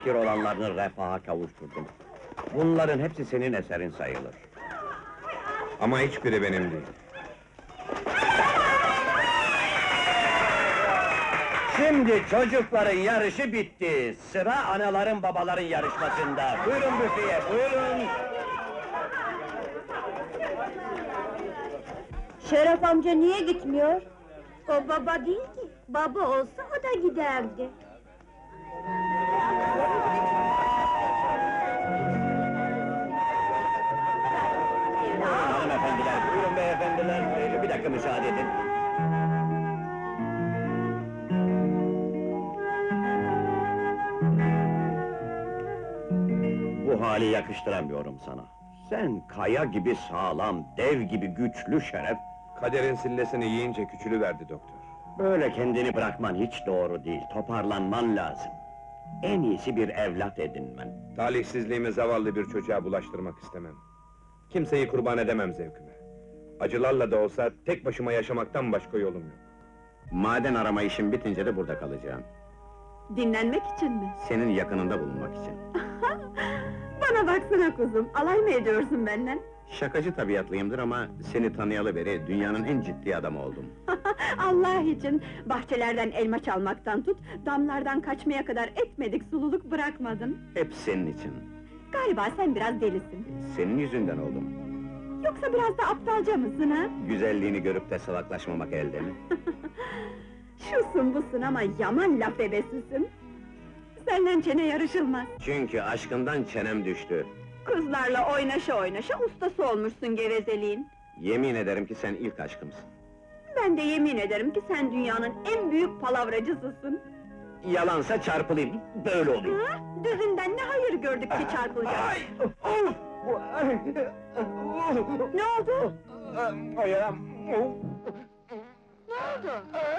fakir olanlarını refaha kavuşturdum. Bunların hepsi senin eserin sayılır. Ama hiçbiri benim değil. Şimdi çocukların yarışı bitti. Sıra anaların babaların yarışmasında. Buyurun büfeye, buyurun. Şeref amca niye gitmiyor? O baba değil ki. Baba olsa o da giderdi. Hanımefendiler, buyurun beyefendiler. Bir dakika müsaade edin. Bu hali yakıştıramıyorum sana. Sen kaya gibi sağlam, dev gibi güçlü Şeref. Kaderin sillesini yiyince küçülüverdi doktor. Böyle kendini bırakman hiç doğru değil, toparlanman lazım. En iyisi bir evlat edinmen. Talihsizliğimi zavallı bir çocuğa bulaştırmak istemem. Kimseyi kurban edemem zevkime. Acılarla da olsa tek başıma yaşamaktan başka yolum yok. Maden arama işin bitince de burada kalacağım. Dinlenmek için mi? Senin yakınında bulunmak için. Bana baksana kuzum, alay mı ediyorsun benden? Şakacı tabiatlıyımdır ama seni tanıyalı beri dünyanın en ciddi adamı oldum. Allah için, bahçelerden elma çalmaktan tut, damlardan kaçmaya kadar etmedik sululuk bırakmadın. Hep senin için. Galiba sen biraz delisin. Senin yüzünden oldum. Yoksa biraz da aptalca mısın ha? Güzelliğini görüp de salaklaşmamak elde mi? Şusun busun ama yaman laf ebesisin. Senden çene yarışılmaz. Çünkü aşkından çenem düştü. Kızlarla oynaşa oynaşa ustası olmuşsun gevezeliğin. Yemin ederim ki sen ilk aşkımsın. Ben de yemin ederim ki sen dünyanın en büyük palavracısısın. Yalansa çarpılayım, böyle olayım. Ha? Düzünden ne hayır gördük ki çarpılacağız? Ne oldu? Ayağım! Ne oldu?